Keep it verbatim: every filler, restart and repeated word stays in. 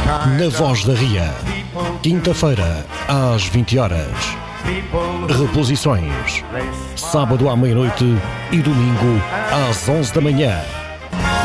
Na Voz da Ria, quinta-feira, às vinte horas. Reposições, sábado à meia-noite e domingo às onze da manhã.